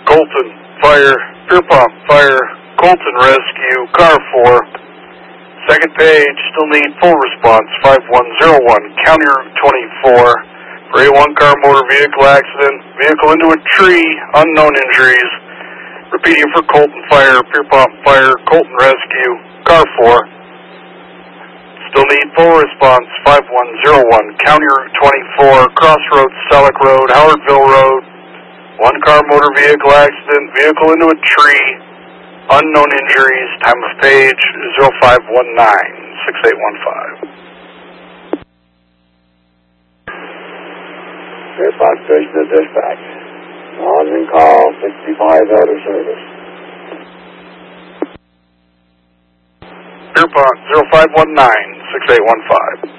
Colton, fire, Pierpont, fire, Colton rescue, car 4. Second page, still need full response, 5101, County Route 24. For a one-car motor vehicle accident, vehicle into a tree, unknown injuries. Repeating for Colton fire, Pierpont fire, Colton rescue, car 4. Still need full response, 5101, County Route 24, Crossroads, Selleck Road, Howardville Road. One-car motor vehicle accident, vehicle into a tree, unknown injuries, time of page 0519-6815. Pierpont Station to dispatch. On call 65 out of service. Pierpont 0519-6815.